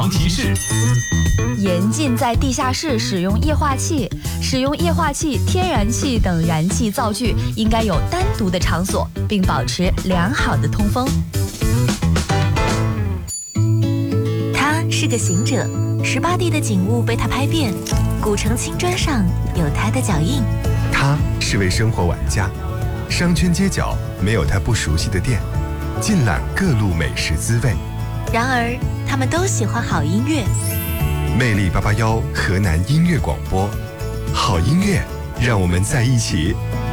防提示： 严禁在地下室使用液化气，使用液化气、天然气等燃气灶具应该有单独的场所，并保持良好的通风。 他是个行者，18地的景物被他拍遍，古城青砖上有他的脚印。 他是位生活玩家，商圈街角没有他不熟悉的店，尽览各路美食滋味。 然而，他们都喜欢好音乐。 魅力881河南音乐广播，好音乐，让我们在一起。